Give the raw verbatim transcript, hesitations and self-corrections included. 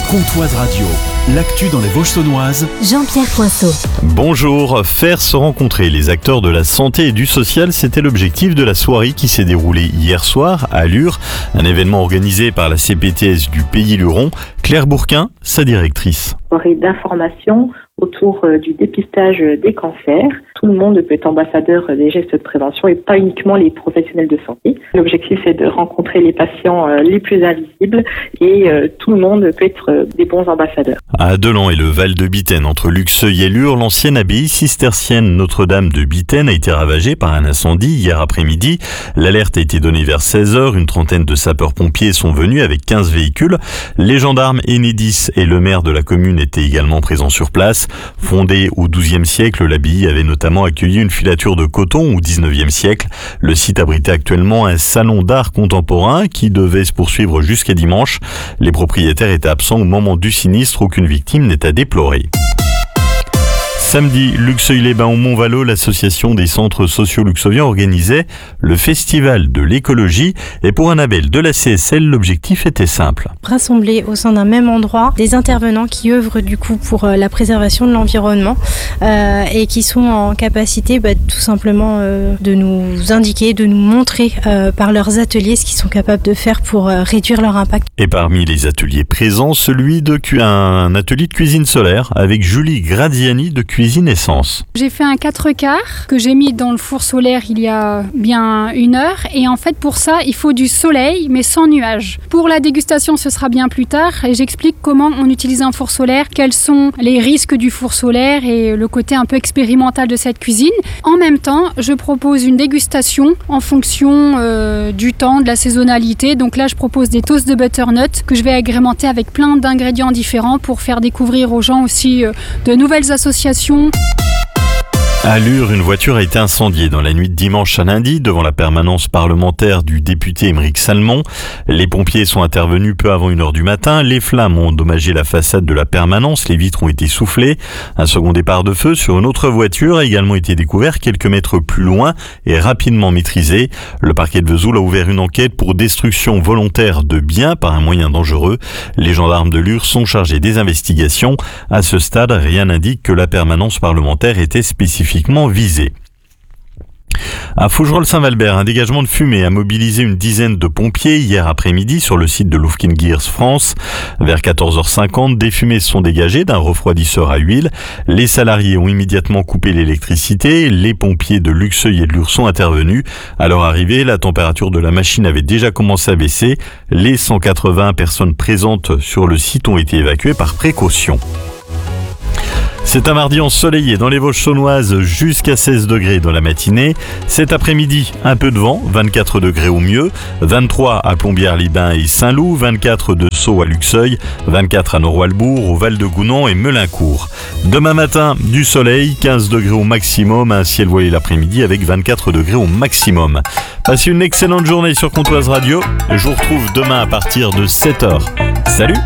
Comtoise Radio, l'actu dans les Vosges saunoises. Jean-Pierre Poinceau. Bonjour, faire se rencontrer les acteurs de la santé et du social, c'était l'objectif de la soirée qui s'est déroulée hier soir à Lure, un événement organisé par la C P T S du Pays Luron. Claire Bourquin, sa directrice. Soirée d'information autour du dépistage des cancers. Tout le monde peut être ambassadeur des gestes de prévention et pas uniquement les professionnels de santé. L'objectif est de rencontrer les patients les plus invisibles et tout le monde peut être des bons ambassadeurs. À Delan et le Val de Bitaine, entre Luxeuil et Lure, l'ancienne abbaye cistercienne Notre-Dame de Bitaine a été ravagée par un incendie hier après-midi. L'alerte a été donnée vers seize heures. Une trentaine de sapeurs-pompiers sont venus avec quinze véhicules. Les gendarmes Enedis et le maire de la commune étaient également présents sur place. Fondée au douzième siècle, l'abbaye avait notamment accueilli une filature de coton au dix-neuvième siècle. Le site abritait actuellement un salon d'art contemporain qui devait se poursuivre jusqu'à dimanche. Les propriétaires étaient absents au moment du sinistre. Aucune victime n'est à déplorer. Samedi, Luxeuil-les-Bains au Mont-Valo, l'association des centres sociaux luxeuviens organisait le festival de l'écologie. Et pour un label de la C S L, l'objectif était simple. Rassembler au sein d'un même endroit des intervenants qui œuvrent du coup pour la préservation de l'environnement euh, et qui sont en capacité bah, tout simplement euh, de nous indiquer, de nous montrer euh, par leurs ateliers ce qu'ils sont capables de faire pour euh, réduire leur impact. Et parmi les ateliers présents, celui de cu- un atelier de cuisine solaire avec Julie Gradiani de Cuisine Essence. J'ai fait un quatre quarts que j'ai mis dans le four solaire il y a bien une heure et en fait pour ça il faut du soleil mais sans nuages. Pour la dégustation ce sera bien plus tard et j'explique comment on utilise un four solaire, quels sont les risques du four solaire et le côté un peu expérimental de cette cuisine. En même temps je propose une dégustation en fonction euh, du temps, de la saisonnalité. Donc là je propose des toasts de butternut que je vais agrémenter avec plein d'ingrédients différents pour faire découvrir aux gens aussi euh, de nouvelles associations. À Lure, une voiture a été incendiée dans la nuit de dimanche à lundi devant la permanence parlementaire du député Émeric Salmon. Les pompiers sont intervenus peu avant une heure du matin. Les flammes ont endommagé la façade de la permanence. Les vitres ont été soufflées. Un second départ de feu sur une autre voiture a également été découvert quelques mètres plus loin et rapidement maîtrisé. Le parquet de Vesoul a ouvert une enquête pour destruction volontaire de biens par un moyen dangereux. Les gendarmes de Lure sont chargés des investigations. À ce stade, rien n'indique que la permanence parlementaire était spécifiquement visée. À Fougerolles-Saint-Valbert, un dégagement de fumée a mobilisé une dizaine de pompiers hier après-midi sur le site de Lufkin Gears France. Vers quatorze heures cinquante, des fumées sont dégagées d'un refroidisseur à huile. Les salariés ont immédiatement coupé l'électricité. Les pompiers de Luxeuil et de Lure sont intervenus. À leur arrivée, la température de la machine avait déjà commencé à baisser. Les cent quatre-vingts personnes présentes sur le site ont été évacuées par précaution. C'est un mardi ensoleillé dans les Vosges saunoises jusqu'à seize degrés dans la matinée. Cet après-midi, un peu de vent, vingt-quatre degrés au mieux, vingt-trois à Plombières-les-Bains et Saint-Loup, vingt-quatre de Sceaux à Luxeuil, vingt-quatre à Nord-Walbourg, au Val-de-Gounon et Melincourt. Demain matin, du soleil, quinze degrés au maximum, un ciel voilé l'après-midi avec vingt-quatre degrés au maximum. Passez une excellente journée sur Comtoise Radio. Je vous retrouve demain à partir de sept heures. Salut!